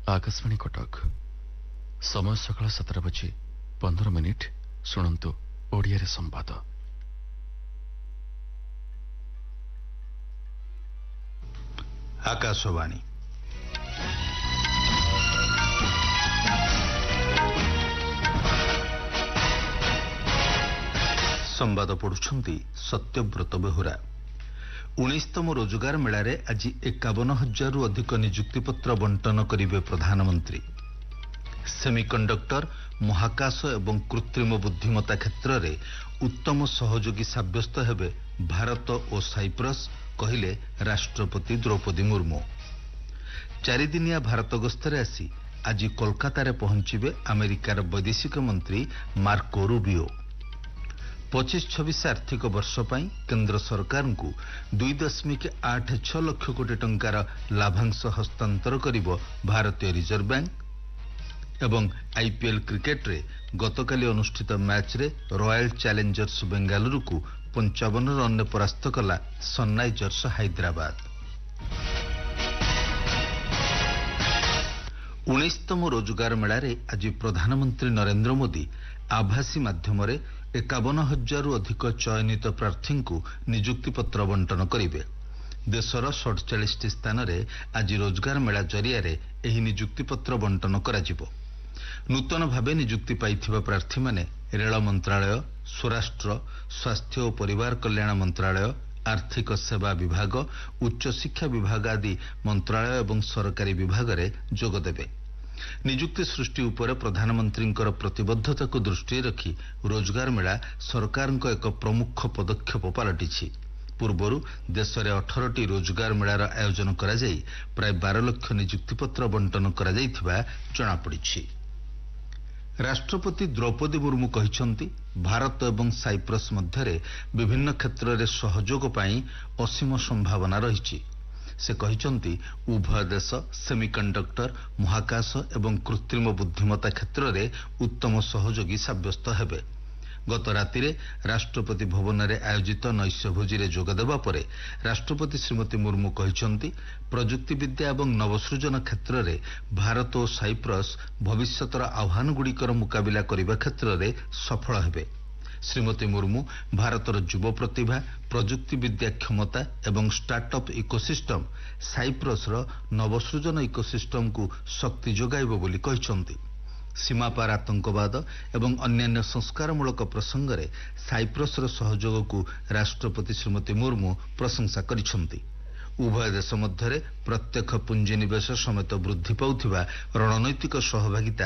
आकाशवाणी कटक समय सकाळ 7:15 शुणु ओडिया संवाद। आकाशवाणी संवाद पढ़ुछंती सत्यव्रत बेहुरा। 19तम रोजगार मेलारे आज 51,000 रु अधिक नियुक्तिपत्र बंटन करिवे प्रधानमंत्री। सेमिकंडक्टर, महाकाश एवं कृत्रिम बुद्धिमत्ता क्षेत्र में उत्तम सहयोगी साब्यस्त हेबे भारत और साइप्रस, कहिले राष्ट्रपति द्रौपदी मुर्मू। 4 दिनिया भारत गस्तरे आसी आज कोलकाता पहुंचे अमेरिकार वैदेशिक मंत्री मार्को रूबियो। 25-26 आर्थिक वर्ष पर केंद्र सरकार को 2.86 लाख कोटी टंकार लाभांश हस्तांतर करिबो भारतीय रिजर्व बैंक। एवं आईपीएल क्रिकेट रे गतकाली अनुष्ठित मैच रे रॉयल चैलेंजर्स बेंगालुरु को 55 रन परास्त कला सनराइजर्स हैदराबाद। 19तम रोजगार मेलारे आज प्रधानमंत्री नरेंद्र मोदी आभासी माध्यम 51,000 रु अधिक चयनित प्रार्थी को नियुक्ति पत्र बंटन करिवे। देशर 47 स्थान रे आज रोजगार मेला जरिया रे एही नियुक्ति पत्र बंटन कराजिबो। नूतन भावे नियुक्ति पाइथिबा प्रार्थी माने रेल मंत्रालय, स्वराष्ट्र, स्वास्थ्य और परिवार कल्याण मंत्रालय, आर्थिक सेवा विभाग, उच्च शिक्षा विभाग आदि मंत्रालय एवं सरकारी विभाग रे जोग देबे। नियुक्ति सृष्टि उपर प्रधानमंत्री प्रतिबद्धता को दृष्टि रखी रोजगार मेला सरकार एक प्रमुख पदक्षेप पलटिछि। पूर्वरु देश में 18टी रोजगार मेलार आयोजन करा जाई प्राय 12 लाख नियुक्तिपत्र बंटन करा जाइथिबा जणापड़िछि। राष्ट्रपति द्रौपदी मुर्मू कहिसंती भारत एवं साइप्रस मध्यरे विभिन्न क्षेत्र में सहयोग पाई असीम संभावना रहिछि। से कहिसंती उभय देश सेमिकंडक्टर, महाकाश एवं कृत्रिम बुद्धिमत्ता क्षेत्र में उत्तम सहयोगी साब्यस्त हेबे। गत रातिरे राष्ट्रपति भवन में आयोजित नैश भोजी रे जोग देबा परे राष्ट्रपति श्रीमती मुर्मू कहिसंती प्रजुक्ति विद्या एवं नवसृजन क्षेत्र में भारत और साइप्रस भविष्यतर आह्वान गुड़िकर मुकाबिला करने क्षेत्र में सफल हेबे। श्रीमती मुर्मू भारतर युव प्रतिभा, प्रजुक्ति विद्या क्षमता एवं स्टार्टअप इकोसिस्टम साइप्रस नवसृजन इकोसिस्टम को शक्ति जोगाइब बोली कहिसंती। सीमापार आतंकवाद एवं अन्यान्य संस्कारमूलक प्रसंग में साइप्रस सहयोग को राष्ट्रपति श्रीमती मुर्मू प्रशंसा करिसंती। उभय देश मध्य प्रत्यक्ष पुंजीनिवेश समेत वृद्धि पाउथिबा रणनैतिक सहभागिता